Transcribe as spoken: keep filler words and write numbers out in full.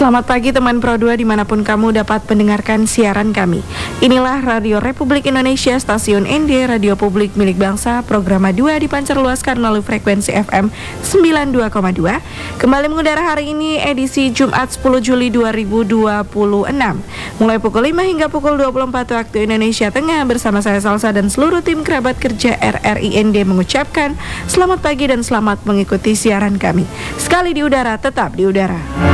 Selamat pagi teman Pro dua dimanapun kamu dapat mendengarkan siaran kami. Inilah Radio Republik Indonesia, stasiun N D, radio publik milik bangsa, program dua dipancarluaskan melalui frekuensi F M sembilan puluh dua koma dua. Kembali mengudara hari ini edisi Jumat sepuluh Juli dua ribu dua puluh enam. Mulai pukul lima hingga pukul dua puluh empat waktu Indonesia Tengah, bersama saya Salsa dan seluruh tim kerabat kerja R R I N D mengucapkan selamat pagi dan selamat mengikuti siaran kami. Sekali di udara, tetap di udara.